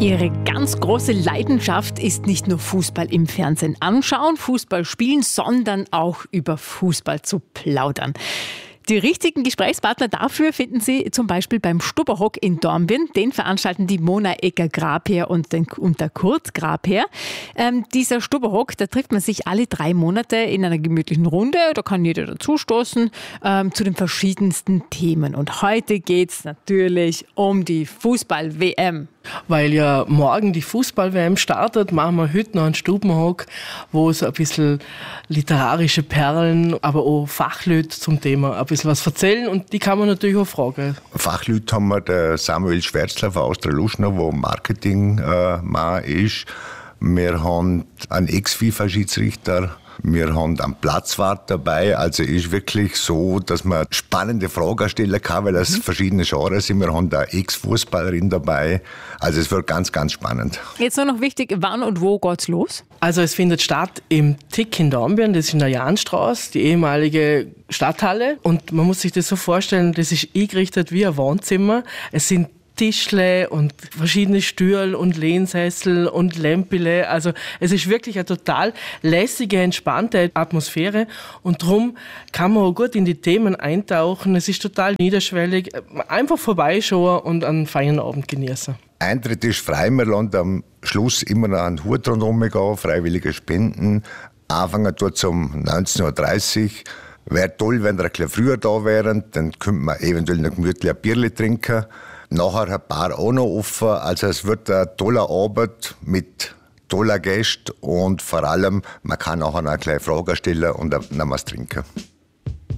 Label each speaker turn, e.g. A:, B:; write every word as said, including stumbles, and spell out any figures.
A: Ihre ganz große Leidenschaft ist nicht nur Fußball im Fernsehen anschauen, Fußball spielen, sondern auch über Fußball zu plaudern. Die richtigen Gesprächspartner dafür finden Sie zum Beispiel beim Stubberhock in Dornbirn. Den veranstalten die Mona Egger-Grabherr und, den, und der Kurt Grabherr. Ähm, dieser Stubberhock, da trifft man sich alle drei Monate in einer gemütlichen Runde. Da kann jeder dazustoßen ähm, zu den verschiedensten Themen. Und heute geht es natürlich um die Fußball-W M.
B: Weil ja morgen die Fußball-W M startet, machen wir heute noch einen Stubenhock, wo so ein bisschen literarische Perlen, aber auch Fachleute zum Thema ein bisschen was erzählen und die kann man natürlich auch fragen.
C: Fachleute haben wir der Samuel Schwärzler von Austria Luschner, der Marketing-Mann ist. Wir haben einen Ex-FIFA-Schiedsrichter. Wir haben einen Platzwart dabei, also ist wirklich so, dass man spannende Fragen stellen kann, weil es mhm. verschiedene Genres sind. Wir haben da Ex-Fußballerin dabei, also es wird ganz, ganz spannend.
A: Jetzt nur noch wichtig, wann und wo geht's los?
B: Also es findet statt im Tick in Dornbirn, das ist in der Jahnstraße, die ehemalige Stadthalle. Und man muss sich das so vorstellen, das ist eingerichtet wie ein Wohnzimmer. Es sind Tischle und verschiedene Stühle und Lehnsessel und Lämpele. Also es ist wirklich eine total lässige, entspannte Atmosphäre und darum kann man auch gut in die Themen eintauchen. Es ist total niederschwellig. Einfach vorbeischauen und einen feinen Abend genießen.
C: Eintritt ist frei, wir lassen am Schluss immer noch einen Hut rundherum gehen, freiwillige Spenden. Anfangen tut es um neunzehn Uhr dreißig. Wäre toll, wenn ihr ein bisschen früher da wären, dann könnte man eventuell noch gemütlich ein Bierchen trinken. Nachher ein paar auch noch offen. Also es wird ein toller Abend mit toller Gästen und vor allem, man kann nachher noch eine kleine Frage stellen und noch was trinken.